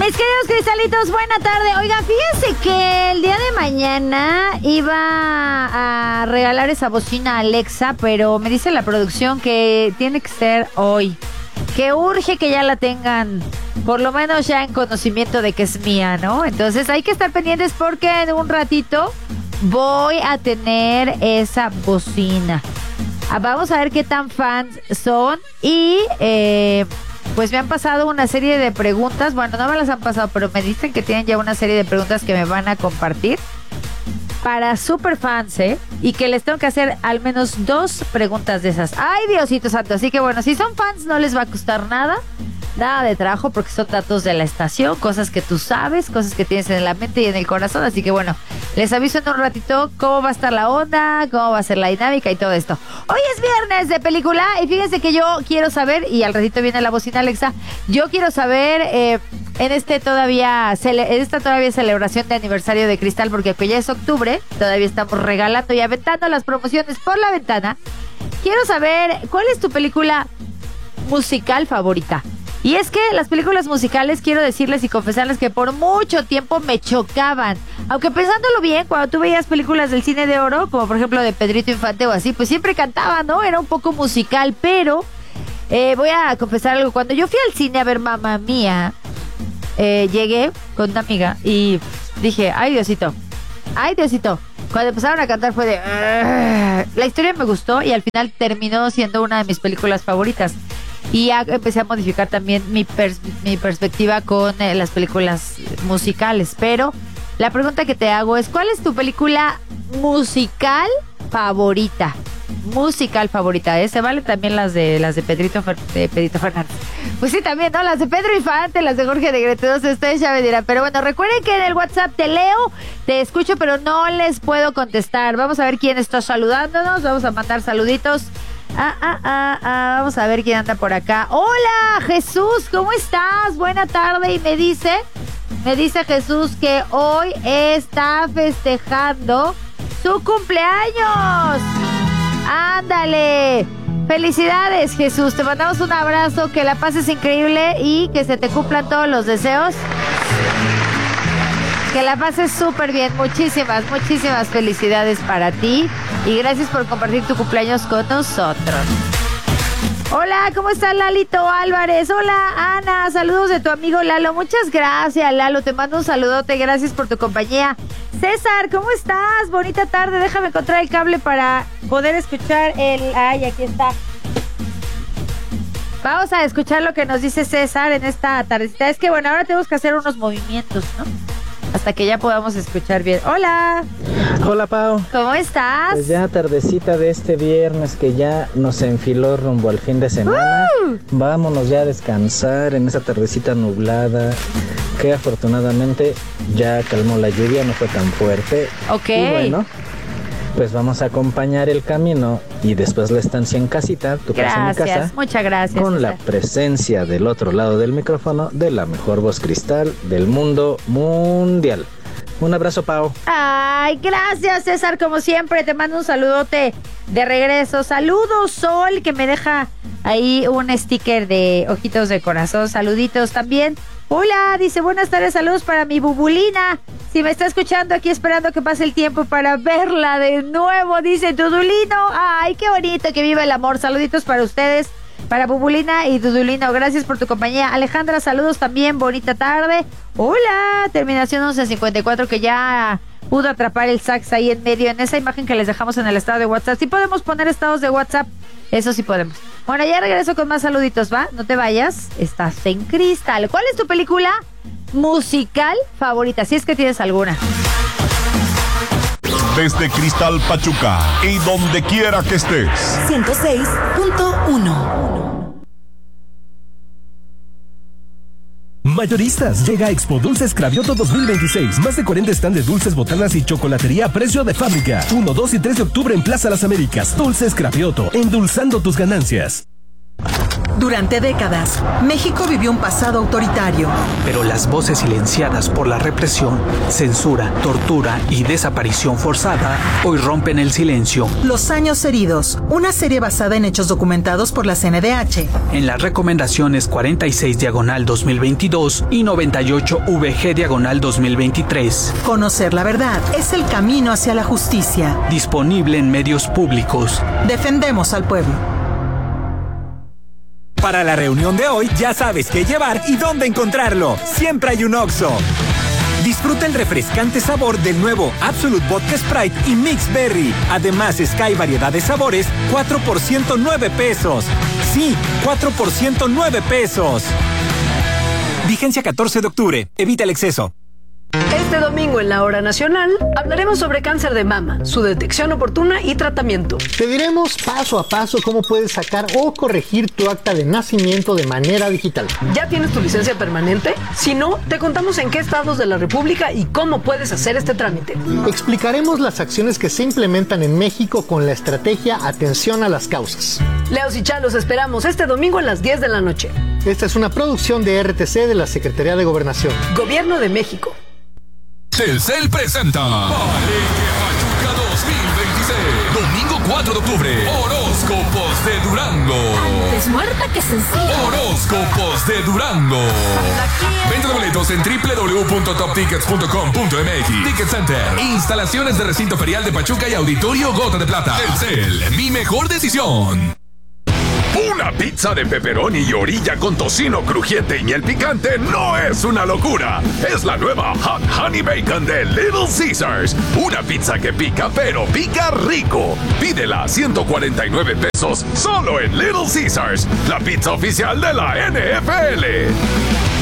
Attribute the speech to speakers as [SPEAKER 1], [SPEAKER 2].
[SPEAKER 1] Mis queridos cristalitos, buena tarde. Oigan, fíjense que el día de mañana iba a regalar esa bocina Alexa, pero me dice la producción que tiene que ser hoy. Que urge que ya la tengan, por lo menos ya en conocimiento de que es mía, ¿no? Entonces hay que estar pendientes porque en un ratito voy a tener esa bocina. Vamos a ver qué tan fans son y pues me han pasado una serie de preguntas. Bueno, no me las han pasado, pero me dicen que tienen ya una serie de preguntas que me van a compartir para super fans, y que les tengo que hacer al menos 2 preguntas de esas. ¡Ay, Diosito santo! Así que bueno, si son fans no les va a costar nada de trabajo, porque son datos de la estación, cosas que tú sabes, cosas que tienes en la mente y en el corazón. Así que bueno, les aviso en un ratito cómo va a estar la onda, cómo va a ser la dinámica y todo esto. Hoy es viernes de película y fíjense que yo quiero saber, y al ratito viene la bocina Alexa, yo quiero saber en esta todavía celebración de aniversario de Cristal, porque pues ya es octubre, todavía estamos regalando y aventando las promociones por la ventana. Quiero saber cuál es tu película musical favorita. Y es que las películas musicales, quiero decirles y confesarles que por mucho tiempo me chocaban. Aunque pensándolo bien, cuando tú veías películas del cine de oro, como por ejemplo de Pedrito Infante o así, pues siempre cantaban, ¿no? Era un poco musical, pero voy a confesar algo. Cuando yo fui al cine a ver Mamma Mía, llegué con una amiga y dije, ¡ay, Diosito! ¡Ay, Diosito! Cuando empezaron a cantar fue de... La historia me gustó y al final terminó siendo una de mis películas favoritas. Y ya empecé a modificar también mi perspectiva con las películas musicales. Pero la pregunta que te hago es, ¿cuál es tu película musical favorita? Musical favorita, se valen también las de Pedrito Fernández. Pues sí, también, ¿no? Las de Pedro Infante, las de Jorge Negrete, ustedes ya me dirán. Pero bueno, recuerden que en el WhatsApp te leo, te escucho, pero no les puedo contestar. Vamos a ver quién está saludándonos, vamos a mandar saluditos. Vamos a ver quién anda por acá. Hola, Jesús, ¿cómo estás? Buena tarde. Y me dice Jesús que hoy está festejando su cumpleaños. ¡Ándale! Felicidades, Jesús. Te mandamos un abrazo, que la pases increíble y que se te cumplan todos los deseos. Que la pases súper bien. Muchísimas felicidades para ti. Y gracias por compartir tu cumpleaños con nosotros. Hola, ¿cómo está Lalito Álvarez? Hola, Ana. Saludos de tu amigo Lalo. Muchas gracias, Lalo. Te mando un saludote. Gracias por tu compañía. César, ¿cómo estás? Bonita tarde. Déjame encontrar el cable para poder escuchar Ay, aquí está. Vamos a escuchar lo que nos dice César en esta tardecita. Es que, bueno, ahora tenemos que hacer unos movimientos, ¿no? Hasta que ya podamos escuchar bien. ¡Hola!
[SPEAKER 2] Hola, Pau.
[SPEAKER 1] ¿Cómo estás?
[SPEAKER 2] Pues ya tardecita de este viernes que ya nos enfiló rumbo al fin de semana. Vámonos ya a descansar en esa tardecita nublada, que afortunadamente ya calmó la lluvia, no fue tan fuerte.
[SPEAKER 1] Ok.
[SPEAKER 2] Y bueno, pues vamos a acompañar el camino y después la estancia en casita, tu casa, mi casa.
[SPEAKER 1] Muchas gracias.
[SPEAKER 2] Con la presencia del otro lado del micrófono de la mejor voz cristal del mundo mundial. Un abrazo, Pau.
[SPEAKER 1] Ay, gracias, César, como siempre. Te mando un saludote de regreso. Saludos, Sol, que me deja ahí un sticker de ojitos de corazón. Saluditos también. Hola, dice, buenas tardes, saludos para mi Bubulina. Si me está escuchando, aquí esperando que pase el tiempo para verla de nuevo, dice Dudulino. Ay, qué bonito, que viva el amor. Saluditos para ustedes, para Bubulina y Dudulino. Gracias por tu compañía. Alejandra, saludos también, bonita tarde. Hola, terminación 1154, que ya pudo atrapar el sax ahí en medio, en esa imagen que les dejamos en el estado de WhatsApp. Sí podemos poner estados de WhatsApp, eso sí podemos. Bueno, ya regreso con más saluditos, ¿va? No te vayas, estás en Cristal. ¿Cuál es tu película musical favorita? Si es que tienes alguna.
[SPEAKER 3] Desde Cristal Pachuca y donde quiera que estés.
[SPEAKER 4] 106.1. Mayoristas, llega a Expo Dulces Cravioto 2026. Más de 40 stands de dulces, botanas y chocolatería a precio de fábrica. 1, 2 y 3 de octubre en Plaza Las Américas. Dulces Cravioto, endulzando tus ganancias.
[SPEAKER 5] Durante décadas, México vivió un pasado autoritario.
[SPEAKER 6] Pero las voces silenciadas por la represión, censura, tortura y desaparición forzada hoy rompen el silencio.
[SPEAKER 5] Los años heridos, una serie basada en hechos documentados por la CNDH.
[SPEAKER 6] En las recomendaciones 46/2022 y 98/VG/2023.
[SPEAKER 5] Conocer la verdad es el camino hacia la justicia.
[SPEAKER 6] Disponible en medios públicos.
[SPEAKER 5] Defendemos al pueblo.
[SPEAKER 7] Para la reunión de hoy ya sabes qué llevar y dónde encontrarlo. Siempre hay un Oxxo. Disfruta el refrescante sabor del nuevo Absolute Vodka Sprite y Mix Berry. Además, Sky variedad de sabores, 4 por 109 pesos. Sí, 4 por 109 pesos. Vigencia 14 de octubre. Evita el exceso.
[SPEAKER 8] Este domingo en la Hora Nacional hablaremos sobre cáncer de mama, su detección oportuna y tratamiento.
[SPEAKER 9] Te diremos paso a paso cómo puedes sacar o corregir tu acta de nacimiento de manera digital.
[SPEAKER 8] ¿Ya tienes tu licencia permanente? Si no, te contamos en qué estados de la República y cómo puedes hacer este trámite.
[SPEAKER 9] Explicaremos las acciones que se implementan en México con la estrategia Atención a las Causas.
[SPEAKER 8] Leos y Chalos esperamos este domingo a las 10 de la noche.
[SPEAKER 9] Esta es una producción de RTC de la Secretaría de Gobernación.
[SPEAKER 8] Gobierno de México.
[SPEAKER 10] Telcel presenta Palenque Pachuca 2026. Domingo 4 de octubre. Horóscopos de Durango.
[SPEAKER 11] Antes muerta que sencilla.
[SPEAKER 10] Horóscopos de Durango. Venta de boletos en www.toptickets.com.mx. Ticket Center. Instalaciones de recinto ferial de Pachuca y Auditorio Gota de Plata. Telcel, mi mejor decisión.
[SPEAKER 12] Una pizza de pepperoni y orilla con tocino crujiente y miel picante no es una locura. Es la nueva Hot Honey Bacon de Little Caesars. Una pizza que pica, pero pica rico. Pídela a 149 pesos solo en Little Caesars, la pizza oficial de la NFL.